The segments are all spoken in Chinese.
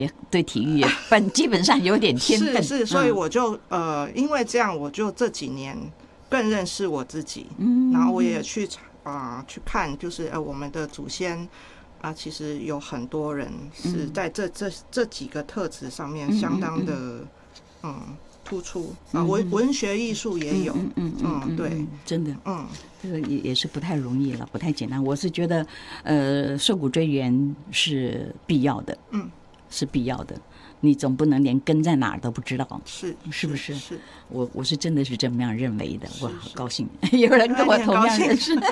对体育也基本上有点天分。 是，所以我就因为这样，我就这几年更认识我自己，然后我也去看，就是我们的祖先其实有很多人是在这几个特质上面相当的突出文学艺术也有，对， 真的，这个也是不太容易了，不太简单。我是觉得，受骨追源是必要的，是必要的。你总不能连根在哪儿都不知道，是不是？是，我是真的是这么样认为的，我好高兴有人跟我同样认识。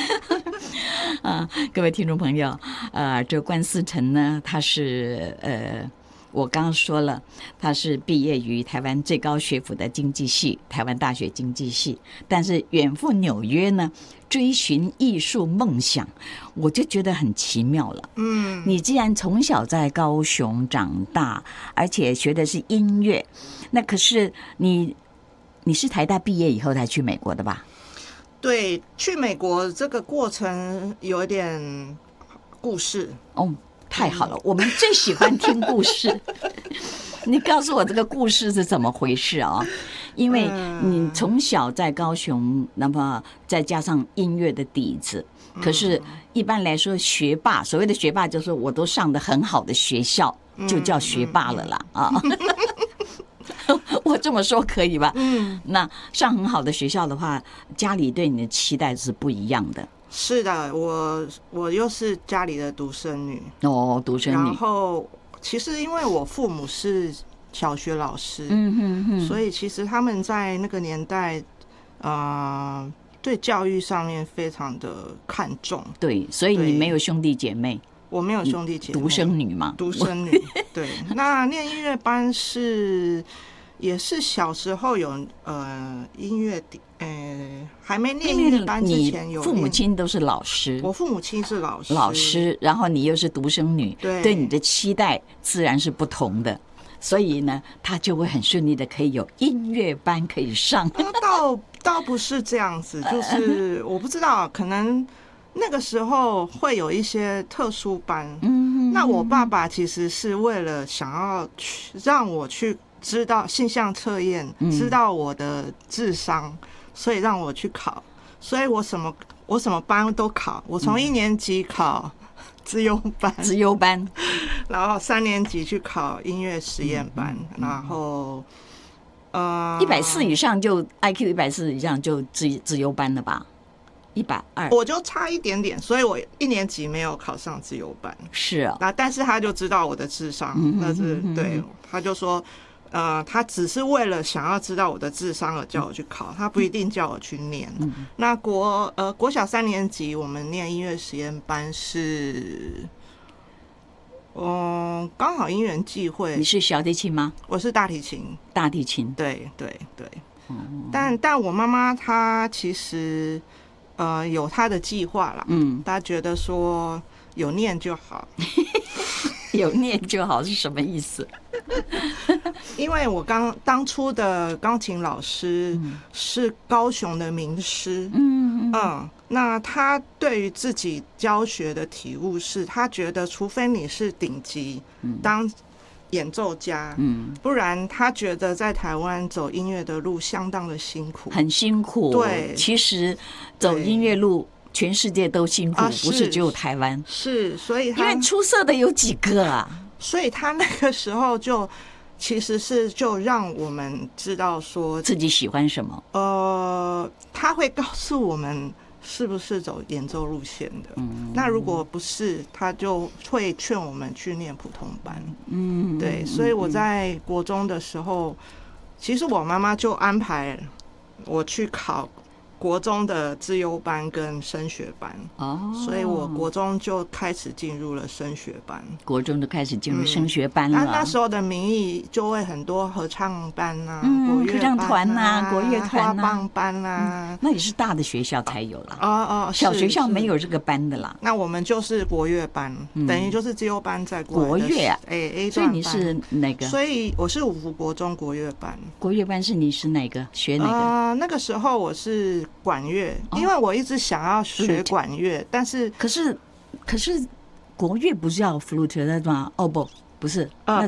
各位听众朋友，这关思成呢，他是我刚刚说了，他是毕业于台湾最高学府的经济系，台湾大学经济系，但是远赴纽约呢，追寻艺术梦想，我就觉得很奇妙了。你既然从小在高雄长大，而且学的是音乐，那可是你是台大毕业以后才去美国的吧？ 对，去美国这个过程有点故事哦。太好了，我们最喜欢听故事。你告诉我这个故事是怎么回事啊？因为你从小在高雄，那么再加上音乐的底子，可是一般来说学霸，所谓的学霸就是我都上得很好的学校，就叫学霸了啦啊。我这么说可以吧？那上很好的学校的话，家里对你的期待是不一样的。 是的，我又是家里的独生女独生女。 然后其实因为我父母是小学老师，所以其实他们在那个年代，对教育上面非常的看重。 对，所以你没有兄弟姐妹？ 我没有兄弟姐妹， 独生女嘛。 独生女，对。那念音乐班也是小时候有音乐还没念音乐班之前有。 父母亲都是老师， 我父母亲是老师， 然后你又是独生女，对你的期待自然是不同的，所以呢，他就会很顺利的可以有音乐班可以上。 倒不是这样子，就是我不知道，可能那个时候会有一些特殊班。那我爸爸其实是为了想要让我去知道性向测验，知道我的智商，所以让我去考。所以我什么班都考。我从1年级考资优班，然后3年级去考音乐实验班，然后 140以上就 IQ 140以上就资优班了吧？120， 我就差一点点，所以我1年级没有考上资优班。 是啊， 但是他就知道我的智商，那是对，他就说。他只是为了想要知道我的智商而叫我去考，他不一定叫我去念。那国小3年级我们念音乐实验班是，刚好因缘际会。 你是小提琴吗？ 我是大提琴。对。但我妈妈她其实有她的计划啦，她觉得说有念就好。 有念就好是什么意思？ 因为我当初的钢琴老师是高雄的名师，那他对于自己教学的体悟是，他觉得除非你是顶级当演奏家，不然他觉得在台湾走音乐的路相当的辛苦， 很辛苦。对，其实走音乐路全世界都辛苦，不是只有台湾。 是，所以因为出色的有几个啊？ 所以他那个时候其实是就让我们知道说自己喜欢什么。 他会告诉我们是不是走演奏路线的。那如果不是，他就会劝我们去念普通班。对，所以我在国中的时候，其实我妈妈就安排我去考国中的资优班跟升学班，所以我国中就开始进入了升学班。 国中就开始进入升学班了。 那时候的名义就会很多合唱班啊、国乐合唱团啊、国乐团啊、 花棒班啊。 那也是大的学校才有了。小学校没有这个班的啦。 那我们就是国乐班，等于就是资优班在国乐啊。 A 所以你是哪个？ 所以我是五福国中国乐班。 国乐班是你是哪个？学哪个？ 那个时候我是管乐，因为我一直想要学管乐，但是可是国乐不是要 flute 的吗？不是，那